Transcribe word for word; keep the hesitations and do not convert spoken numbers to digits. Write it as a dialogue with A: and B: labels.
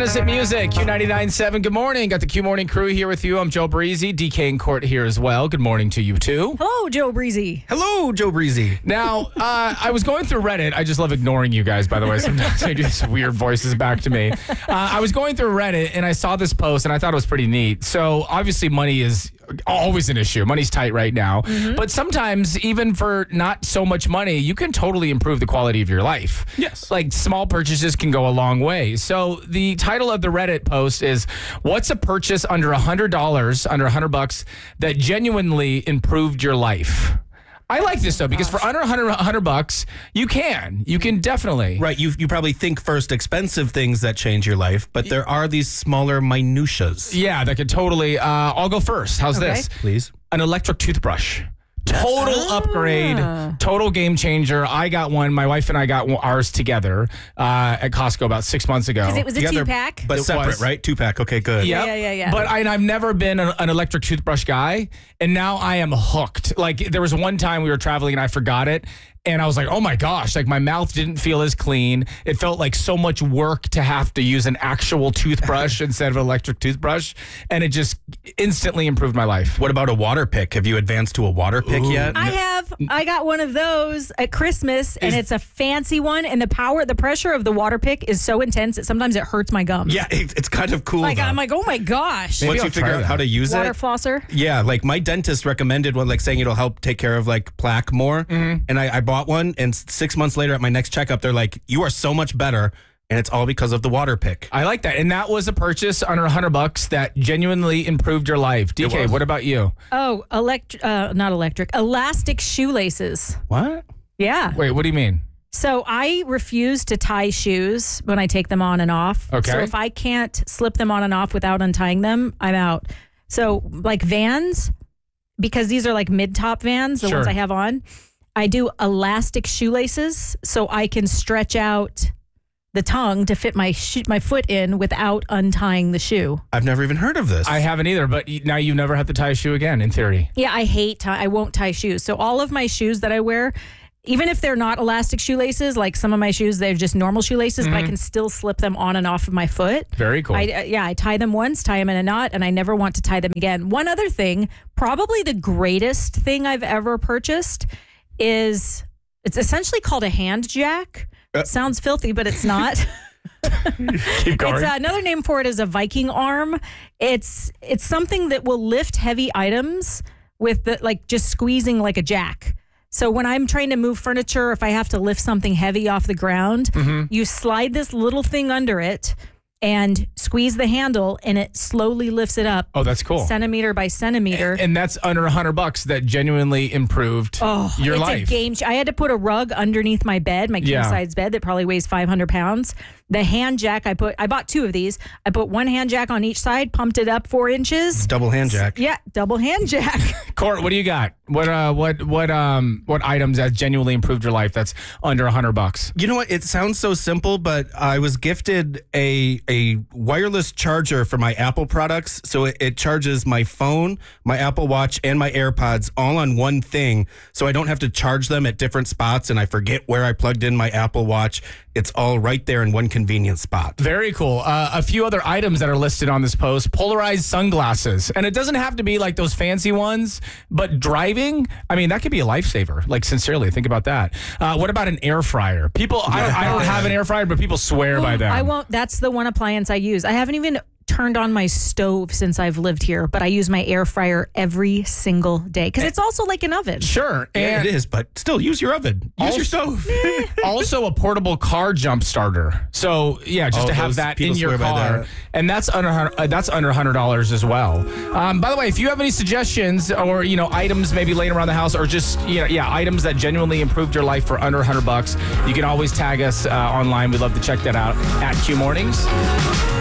A: us at music. Q ninety-nine point seven. Good morning. Got the Q Morning crew here with you. I'm Joe Breezy. D K and Court here as well. Good morning to you too.
B: Hello, Joe Breezy.
C: Hello, Joe Breezy.
A: Now, uh, I was going through Reddit. I just love ignoring you guys, by the way. Sometimes I do these weird voices back to me. Uh, I was going through Reddit and I saw this post and I thought it was pretty neat. So obviously money is always an issue. Money's tight right now. Mm-hmm. But sometimes even for not so much money, you can totally improve the quality of your life.
C: Yes.
A: Like small purchases can go a long way. So the title of the Reddit post is, what's a purchase under one hundred dollars, under one hundred bucks that genuinely improved your life? I like this though, because for under one hundred, one hundred bucks, you can. You can definitely.
C: Right. You you probably think first expensive things that change your life, but there are these smaller minutiaes.
A: Yeah, that could totally. Uh, I'll go first. How's
B: Okay.
A: this?
C: Please.
A: An electric toothbrush. Total
B: Ah.
A: upgrade, total game changer. I got one. My wife and I got ours together uh, at Costco about six months ago.
B: Because it was a
C: Together,
B: two-pack.
C: But
A: It
C: separate,
A: was.
C: right? Two pack. Okay, good.
A: Yep.
B: Yeah, yeah, yeah.
A: But I, I've never been an, an electric toothbrush guy, and now I am hooked. Like there was one time we were traveling and I forgot it, and I was like, oh my gosh, like my mouth didn't feel as clean. It felt like so much work to have to use an actual toothbrush instead of an electric toothbrush, and it just instantly improved my life.
C: What about a water pick? Have you advanced to a water pick yet?
B: I have. I got one of those at Christmas, and
A: Is-
B: it's a fancy one. And the power, the pressure of the water pick is so intense that sometimes it hurts my gums.
C: Yeah, it, it's kind of cool.
B: Like
C: though.
B: I'm like, oh my gosh.
A: Maybe
C: Once
A: I'll
C: you figure
A: try
C: out how
A: that.
C: to use
B: Water
C: it.
B: flosser.
C: Yeah, like my dentist recommended one, like saying it'll help take care of like plaque more.
A: Mm-hmm.
C: And I, I bought one, and s- six months later at my next checkup, they're like, "You are so much better," and it's all because of the water pick.
A: I like that, and that was a purchase under one hundred bucks that genuinely improved your life. D K,
C: was.
A: what about you?
B: Oh, elect, uh, not electric, elastic shoelaces.
C: What?
B: Yeah.
A: Wait, what do you mean?
B: So I refuse to tie shoes when I take them on and off.
A: Okay.
B: So if I can't slip them on and off without untying them, I'm out. So like Vans, because these are like mid-top Vans, the
A: Sure.
B: ones I have on, I do elastic shoelaces so I can stretch out the tongue to fit my sho- my foot in without untying the shoe.
C: I've never even heard of this.
A: I haven't either, but now you never have to tie a shoe again, in theory.
B: Yeah, I hate tie- I won't tie shoes. So all of my shoes that I wear, even if they're not elastic shoelaces, like some of my shoes, they're just normal shoelaces, but I can still slip them on and off of my foot.
A: Very cool.
B: I, uh, yeah, I tie them once, tie them in a knot, and I never want to tie them again. One other thing, probably the greatest thing I've ever purchased is, it's essentially called a hand jack. It sounds filthy, but it's not.
A: Keep going.
B: It's uh, another name for it is a Viking arm. It's it's something that will lift heavy items with the like just squeezing like a jack. So when I'm trying to move furniture, if I have to lift something heavy off the ground,
A: Mm-hmm.
B: you slide this little thing under it and squeeze the handle, and it slowly lifts it up.
A: Oh, that's cool.
B: Centimeter by centimeter.
A: And that's under one hundred bucks that genuinely improved
B: Oh,
A: your
B: it's
A: life.
B: a game. ch- I had to put a rug underneath my bed, my king
A: Yeah.
B: size bed that probably weighs five hundred pounds. The hand jack, I put, I bought two of these. I put one hand jack on each side, pumped it up four inches.
C: Double hand jack.
B: Yeah, double hand jack.
A: Court, what do you got? What uh what what um what items that genuinely improved your life that's under one hundred bucks?
C: You know what? It sounds so simple, but I was gifted a a wireless charger for my Apple products. So it, it charges my phone, my Apple Watch, and my AirPods all on one thing. So I don't have to charge them at different spots, and I forget where I plugged in my Apple Watch. It's all right there in one convenient spot.
A: Very cool. Uh, a few other items that are listed on this post: polarized sunglasses, and it doesn't have to be like those fancy ones, but driving. I mean, that could be a lifesaver. Like sincerely, think about that. Uh, what about an air fryer? People, I, I don't have an air fryer, but people swear by them.
B: I won't. That's the one appliance I use. I haven't even turned on my stove since I've lived here, but I use my air fryer every single day because it's also like an oven.
A: Sure,
C: Yeah,
A: and
C: it is, but still use your oven. Use your
A: Also-
C: stove.
A: also a portable car jump starter. So yeah, just
C: Oh,
A: to have
C: those
A: that in
C: people
A: your
C: swear by
A: car,
C: that.
A: and that's under uh, that's under one hundred dollars as well. Um, by the way, if you have any suggestions or you know items maybe laying around the house, or just you know yeah items that genuinely improved your life for under one hundred bucks, you can always tag us uh, online. We'd love to check that out at Q Mornings.